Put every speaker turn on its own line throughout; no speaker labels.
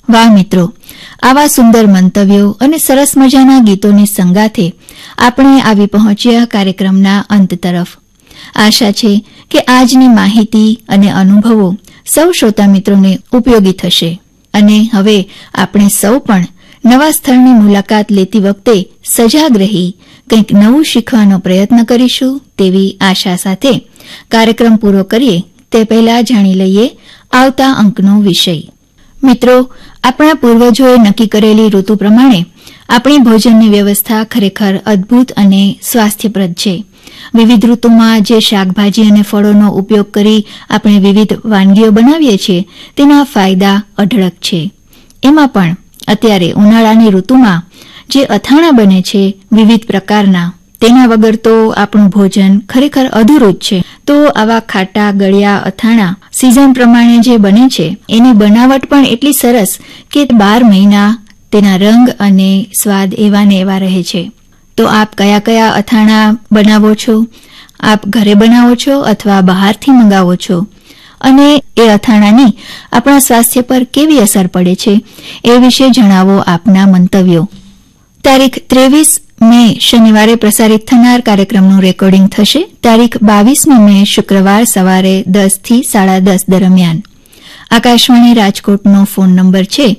વાહ મિત્રો, આવા સુંદર મંતવ્યો અને સરસ મજાના ગીતોની સંગાથે આપણે આવી પહોંચ્યા કાર્યક્રમના અંત તરફ. આશા છે કે આજની માહિતી અને અનુભવો સૌ શ્રોતા મિત્રોને ઉપયોગી થશે અને હવે આપણે સૌ પણ નવા સ્થળની મુલાકાત લેતી વખતે સજાગ રહી કંઈક નવું શીખવાનો પ્રયત્ન કરીશું તેવી આશા સાથે કાર્યક્રમ પૂરો કરીએ તે પહેલા જાણી લઈએ આવતા અંકનો વિષય. મિત્રો, આપણા પૂર્વજોએ નક્કી કરેલી ઋતુ પ્રમાણે આપણી ભોજનની વ્યવસ્થા ખરેખર અદ્ભુત અને સ્વાસ્થ્યપ્રદ છે. વિવિધ ઋતુમાં જે શાકભાજી અને ફળોનો ઉપયોગ કરી આપણે વિવિધ વાનગીઓ બનાવીએ છીએ તેના ફાયદા અઢળક છે. એમાં પણ અત્યારે ઉનાળાની ઋતુમાં જે અથાણાં બને છે વિવિધ પ્રકારના, તેના વગર તો આપણું ભોજન ખરેખર અધૂરું જ છે. તો આવા ખાટા ગળ્યા અથાણાં સિઝન પ્રમાણે જે બને છે એની બનાવટ પણ એટલી સરસ કે 12 મહિના તેના રંગ અને સ્વાદ એવા ને એવા રહે છે. તો આપ કયા કયા અથાણાં બનાવો છો? આપ ઘરે બનાવો છો અથવા બહારથી મંગાવો છો? અને એ અથાણાની આપણા સ્વાસ્થ્ય પર કેવી અસર પડે છે એ વિશે જણાવો આપના મંતવ્યો. તારીખ 23 મે શનિવારે પ્રસારિત થનાર કાર્યક્રમનું રેકોર્ડિંગ થશે તારીખ 22 મે શુક્રવાર સવારે 10 થી 10:30 દરમિયાન. આકાશવાણી રાજકોટનો ફોન નંબર છે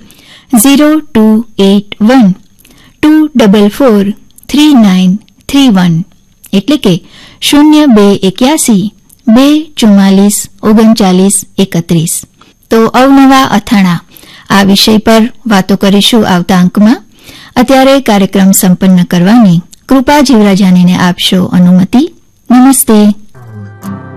0281 244 3931 એટલે કે 0281 244 3931. તો અવનવા અથાણા આ વિષય પર વાતો કરીશું આવતા અંકમાં. અત્યારે કાર્યક્રમ સંપન્ન કરવાની કૃપા જીવરાજાનીને આપશો અનુમતિ. નમસ્તે.